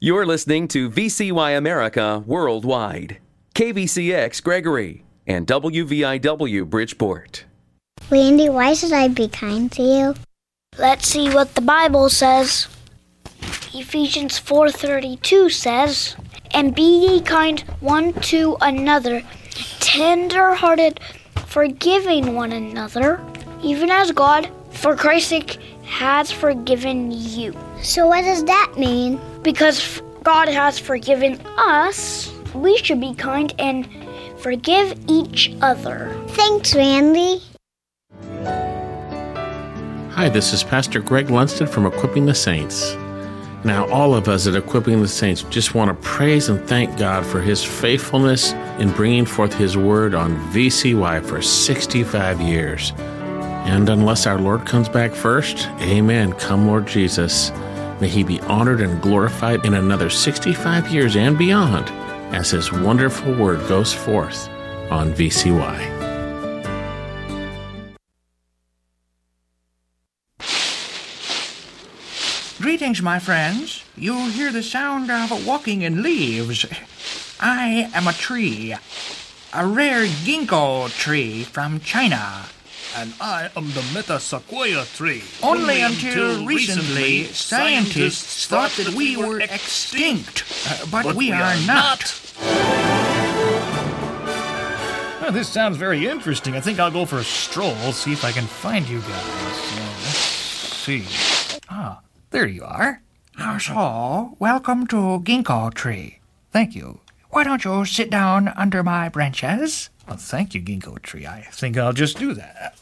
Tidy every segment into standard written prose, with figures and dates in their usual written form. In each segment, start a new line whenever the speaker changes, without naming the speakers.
You're listening to VCY America Worldwide, KVCX Gregory, and WVIW Bridgeport.
Randy, why should I be kind to you?
Let's see what the Bible says. Ephesians 4:32 says, "And be ye kind one to another, tender-hearted, forgiving one another, even as God, for Christ's sake, has forgiven you."
So what does that mean?
Because God has forgiven us, we should be kind and forgive each other.
Thanks, Randy.
Hi, this is Pastor Greg Lunston from Equipping the Saints. Now, all of us at Equipping the Saints just want to praise and thank God for His faithfulness in bringing forth His Word on VCY for 65 years. And unless our Lord comes back first, amen, come Lord Jesus. May He be honored and glorified in another 65 years and beyond as His wonderful Word goes forth on VCY.
Greetings, my friends. You hear the sound of walking in leaves. I am a tree, a rare ginkgo tree from China.
And I am the Metasequoia tree.
Only until recently, scientists thought that we were extinct, but we are not.
Well, this sounds very interesting. I think I'll go for a stroll, see if I can find you guys. Let's see. There you are.
So, welcome to Ginkgo Tree.
Thank you.
Why don't you sit down under my branches?
Well, thank you, Ginkgo Tree. I think I'll just do that.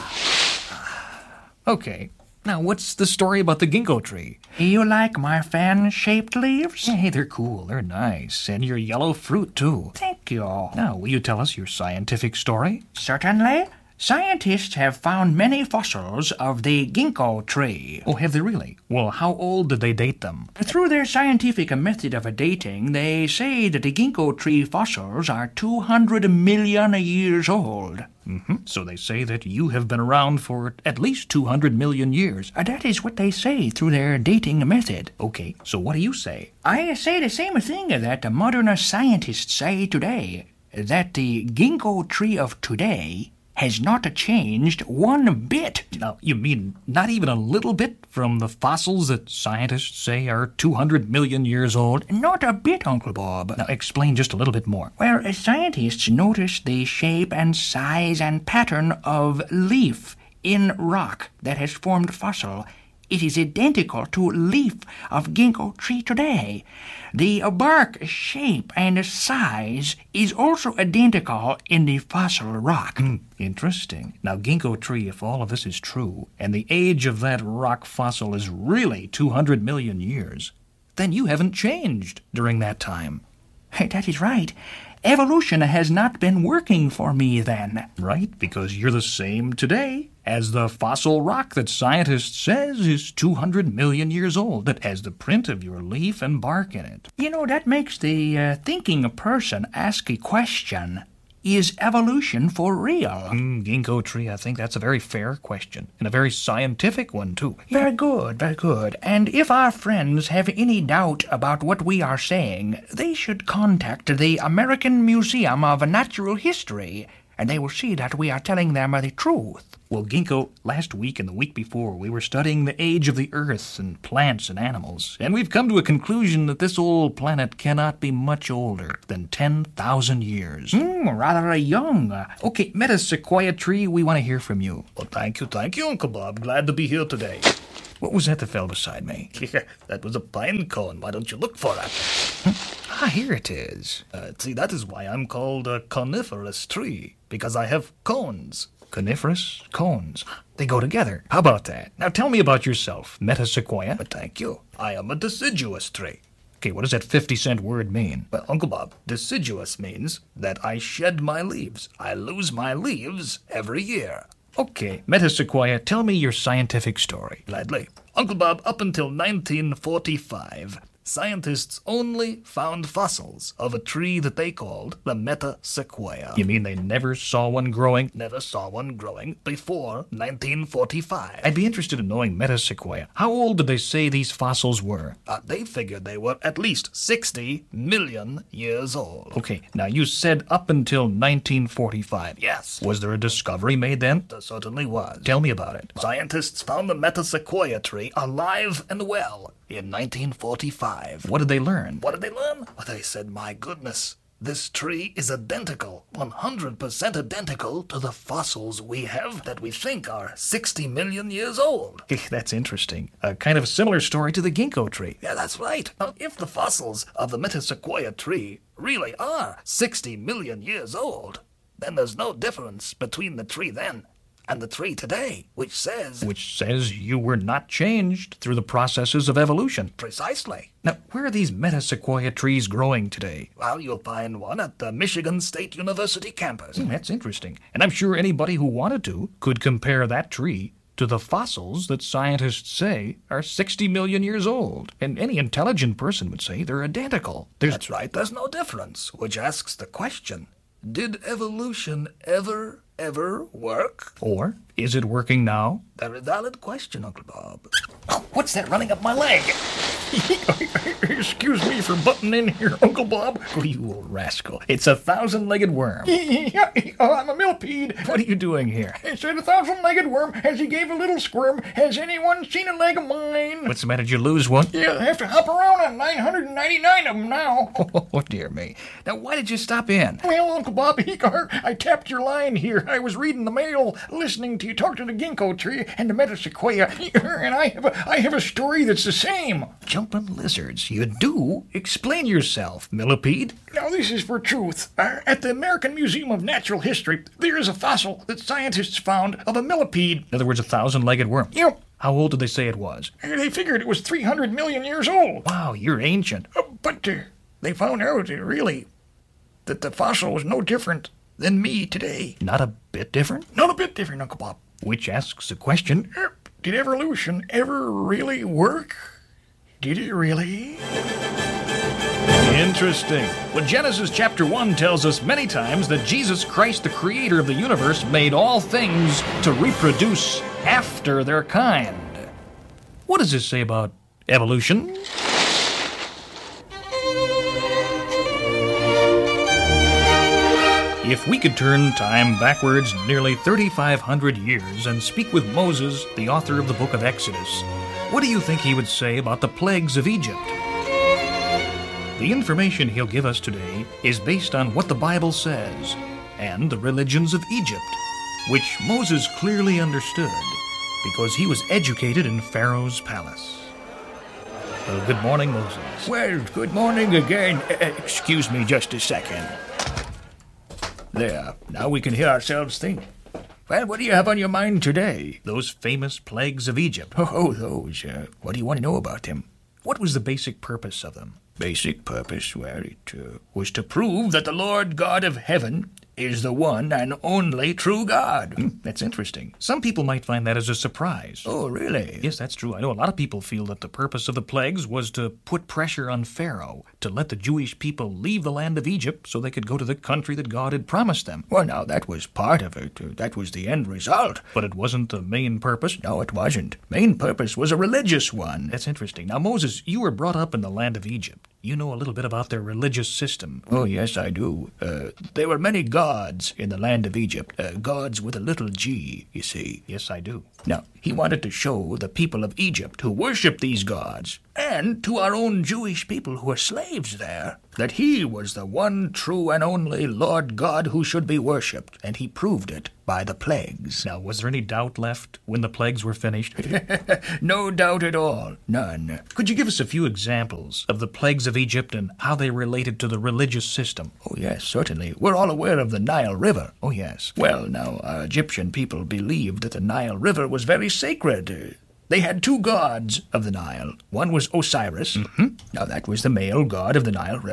Okay. Now, what's the story about the Ginkgo Tree?
You like my fan-shaped leaves?
Hey, they're cool. They're nice. And your yellow fruit, too.
Thank you.
Now, will you tell us your scientific story?
Certainly. Scientists have found many fossils of the ginkgo tree.
Oh, have they really? Well, how old did they date them?
Through their scientific method of dating, they say that the ginkgo tree fossils are 200 million years old.
So they say that you have been around for at least 200 million years.
That is what they say through their dating method.
Okay, so what do you say?
I say the same thing that the modern scientists say today, that the ginkgo tree of today has not changed one bit.
Now, you mean not even a little bit from the fossils that scientists say are 200 million years old?
Not a bit, Uncle Bob.
Now, explain just a little bit more.
Well, scientists noticed the shape and size and pattern of leaf in rock that has formed fossil. It is identical to leaf of ginkgo tree today. The bark shape and size is also identical in the fossil rock.
Interesting. Now, ginkgo tree, if all of this is true, and the age of that rock fossil is really 200 million years, then you haven't changed during that time.
Hey, that is right. Evolution has not been working for me then.
Right, because you're the same today as the fossil rock that scientists says is 200 million years old, that has the print of your leaf and bark in it.
You know, that makes the thinking person ask a question. Is evolution for real?
Ginkgo tree, I think that's a very fair question, and a very scientific one, too.
Very good, very good. And if our friends have any doubt about what we are saying, they should contact the American Museum of Natural History, and they will see that we are telling them the truth.
Well, Ginkgo, last week and the week before, we were studying the age of the Earth and plants and animals, and we've come to a conclusion that this old planet cannot be much older than 10,000 years.
Rather young.
Okay, Metasequoia tree, we want to hear from you. Well, thank you, Uncle Bob. Glad to be here today. What was that that fell beside me? That was a pine cone. Why don't you look for it? Here it is. See, that is why I'm called a coniferous tree, because I have cones. Coniferous, cones. They go together. How about that? Now tell me about yourself, Metasequoia. Thank you. I am a deciduous tree. Okay, what does that 50-cent word mean? Well, Uncle Bob, deciduous means that I shed my leaves. I lose my leaves every year. Okay, Metasequoia, tell me your scientific story. Gladly. Uncle Bob, up until 1945, scientists only found fossils of a tree that they called the Metasequoia. You mean they never saw one growing? Never saw one growing before 1945. I'd be interested in knowing Metasequoia. How old did they say these fossils were? They figured they were at least 60 million years old. Okay, now you said up until 1945. Yes. Was there a discovery made then? There certainly was. Tell me about it. Scientists found the Metasequoia tree alive and well in 1945. What did they learn? Well, they said, my goodness, this tree is identical, 100% identical to the fossils we have that we think are 60 million years old. That's interesting. A kind of similar story to the ginkgo tree. Yeah, that's right. Now, if the fossils of the Metasequoia tree really are 60 million years old, then there's no difference between the tree then and the tree today, which says you were not changed through the processes of evolution. Precisely. Now, where are these Metasequoia trees growing today? Well, you'll find one at the Michigan State University campus. That's interesting. And I'm sure anybody who wanted to could compare that tree to the fossils that scientists say are 60 million years old. And any intelligent person would say they're identical. That's right, there's no difference, which asks the question, did evolution ever work? Or is it working now? Very valid question, Uncle Bob. Oh, what's that running up my leg? Excuse me for butting in here, Uncle Bob. Oh, you old rascal. It's a thousand-legged worm. I'm a millipede. What are you doing here? I said a thousand-legged worm as he gave a little squirm. Has anyone seen a leg of mine? What's the matter? Did you lose one? Yeah, I have to hop around on 999 of them now. Oh, dear me. Now, why did you stop in? Well, Uncle Bob, I tapped your line here. I was reading the mail, listening to you talk to the ginkgo tree and the Metasequoia, and I have a story that's the same. Jumping lizards, you do? Explain yourself, millipede. Now, this is for truth. At the American Museum of Natural History, there is a fossil that scientists found of a millipede. In other words, a thousand-legged worm. Yep. How old did they say it was? They figured it was 300 million years old. Wow, you're ancient. But they found out, really, that the fossil was no different than me today. Not a bit different? Not a bit different, Uncle Bob. Which asks the question, did evolution ever really work? Did it really? Interesting. Well, Genesis chapter 1 tells us many times that Jesus Christ, the creator of the universe, made all things to reproduce after their kind. What does this say about evolution? If we could turn time backwards nearly 3,500 years and speak with Moses, the author of the book of Exodus, what do you think he would say about the plagues of Egypt? The information he'll give us today is based on what the Bible says and the religions of Egypt, which Moses clearly understood because he was educated in Pharaoh's palace. Well, good morning, Moses. Well, good morning again. Excuse me just a second. There, now we can hear ourselves think. Well, what do you have on your mind today? Those famous plagues of Egypt. Oh, those. What do you want to know about them? What was the basic purpose of them? Basic purpose? Well, it was to prove that the Lord God of heaven is the one and only true God. That's interesting. Some people might find that as a surprise. Oh, really? Yes, that's true. I know a lot of people feel that the purpose of the plagues was to put pressure on Pharaoh to let the Jewish people leave the land of Egypt so they could go to the country that God had promised them. Well, now, that was part of it. That was the end result. But it wasn't the main purpose? No, it wasn't. Main purpose was a religious one. That's interesting. Now, Moses, you were brought up in the land of Egypt. You know a little bit about their religious system. Oh, yes, I do. There were many gods in the land of Egypt. Gods with a little g, you see. Yes, I do. Now, he wanted to show the people of Egypt who worship these gods, and to our own Jewish people who are slaves there, that he was the one true and only Lord God who should be worshipped, and he proved it by the plagues. Now, was there any doubt left when the plagues were finished? No doubt at all. None. Could you give us a few examples of the plagues of Egypt and how they related to the religious system? Oh, yes, certainly. We're all aware of the Nile River. Oh, yes. Well, now, our Egyptian people believed that the Nile River was very sacred. They had two gods of the Nile. One was Osiris. Now, that was the male god of the Nile River.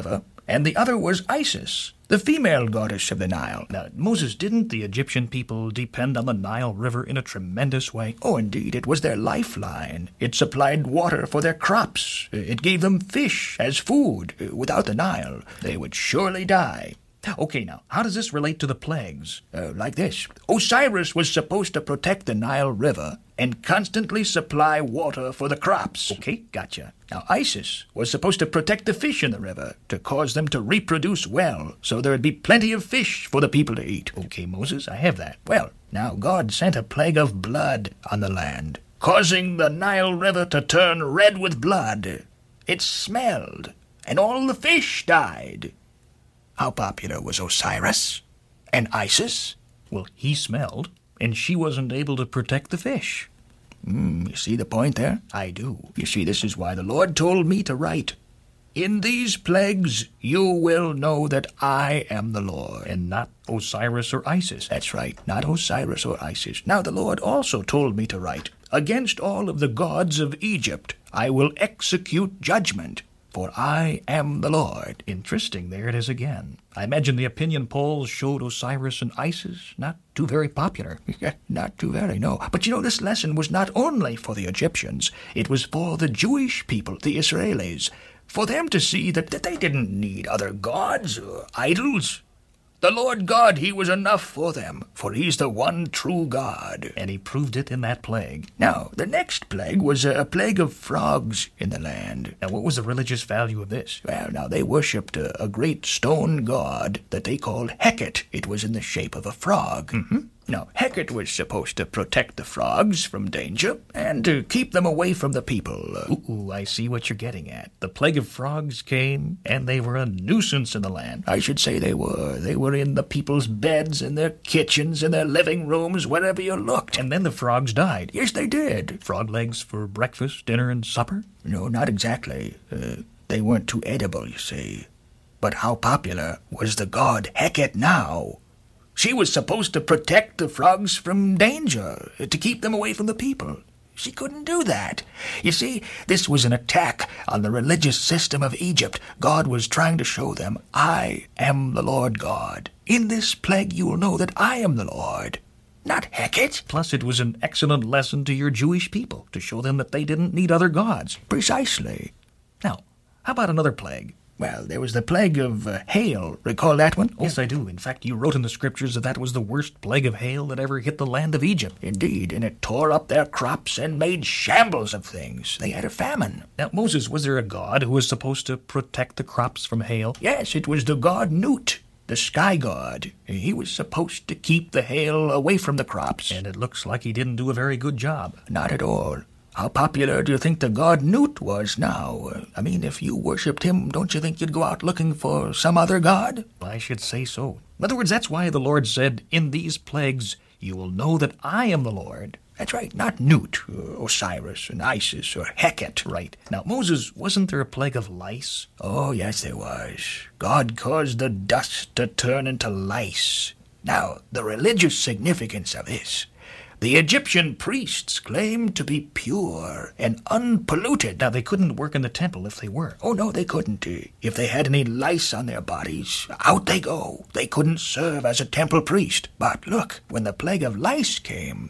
and the other was Isis, the female goddess of the Nile.
Now, Moses, didn't the Egyptian people depend on the Nile River in a tremendous way?
Oh, indeed, it was their lifeline. It supplied water for their crops. It gave them fish as food. Without the Nile, they would surely die.
Okay, now, how does this relate to the plagues?
Like this. Osiris was supposed to protect the Nile River and constantly supply water for the crops.
Okay, gotcha.
Now, Isis was supposed to protect the fish in the river to cause them to reproduce well, so there'd be plenty of fish for the people to eat.
Okay, Moses, I have that.
Well, now God sent a plague of blood on the land, causing the Nile River to turn red with blood. It smelled, and all the fish died. How popular was Osiris and Isis?
Well, he smelled, and she wasn't able to protect the fish.
You see the point there?
I do.
You see, this is why the Lord told me to write, "In these plagues you will know that I am the Lord."
And not Osiris or Isis.
That's right, not Osiris or Isis. Now the Lord also told me to write, "Against all of the gods of Egypt I will execute judgment, for I am the Lord."
Interesting, there it is again. I imagine the opinion polls showed Osiris and Isis not too very popular.
Not too very, no. But you know, this lesson was not only for the Egyptians. It was for the Jewish people, the Israelis, for them to see that they didn't need other gods or idols. The Lord God, He was enough for them, for He's the one true God.
And He proved it in that plague.
Now, the next plague was a plague of frogs in the land.
Now, what was the religious value of this?
Well, now, they worshipped a great stone god that they called Hecate. It was in the shape of a frog. Now, Hecate was supposed to protect the frogs from danger and to keep them away from the people.
Ooh, I see what you're getting at. The plague of frogs came, and they were a nuisance in the land.
I should say they were. They were in the people's beds, in their kitchens, in their living rooms, wherever you looked.
And then the frogs died.
Yes, they did.
Frog legs for breakfast, dinner, and supper?
No, not exactly. They weren't too edible, you see. But how popular was the god Hecate now? She was supposed to protect the frogs from danger, to keep them away from the people. She couldn't do that. You see, this was an attack on the religious system of Egypt. God was trying to show them, "I am the Lord God. In this plague you will know that I am the Lord, not Hecate."
Plus, it was an excellent lesson to your Jewish people, to show them that they didn't need other gods.
Precisely.
Now, how about another plague?
Well, there was the plague of hail. Recall that one?
Yes, I do. In fact, you wrote in the scriptures that was the worst plague of hail that ever hit the land of Egypt.
Indeed, and it tore up their crops and made shambles of things. They had a famine.
Now, Moses, was there a god who was supposed to protect the crops from hail?
Yes, it was the god Nut, the sky god. He was supposed to keep the hail away from the crops.
And it looks like he didn't do a very good job.
Not at all. How popular do you think the god Nut was now? I mean, if you worshipped him, don't you think you'd go out looking for some other god?
I should say so. In other words, that's why the Lord said, "In these plagues you will know that I am the Lord."
That's right, not Nut, or Osiris, and Isis, or Hecate.
Right. Now, Moses, wasn't there a plague of lice?
Oh, yes, there was. God caused the dust to turn into lice. Now, the religious significance of this: the Egyptian priests claimed to be pure and unpolluted.
Now, they couldn't work in the temple if they were.
Oh, no, they couldn't. If they had any lice on their bodies, out they go. They couldn't serve as a temple priest. But look, when the plague of lice came,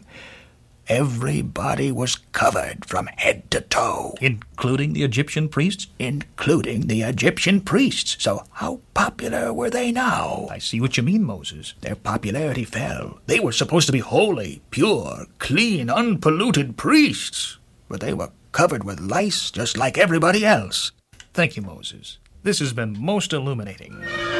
everybody was covered from head to toe.
Including the Egyptian priests?
Including the Egyptian priests. So how popular were they now?
I see what you mean, Moses.
Their popularity fell. They were supposed to be holy, pure, clean, unpolluted priests. But they were covered with lice just like everybody else.
Thank you, Moses. This has been most illuminating.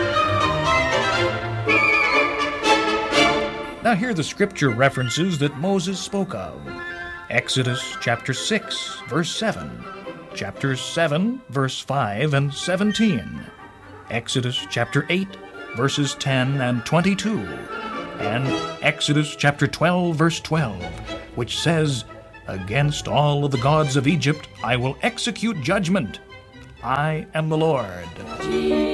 Now here are the scripture references that Moses spoke of. Exodus chapter 6, verse 7. Chapter 7, verse 5 and 17. Exodus chapter 8, verses 10 and 22. And Exodus chapter 12, verse 12, which says, "Against all of the gods of Egypt I will execute judgment. I am the Lord."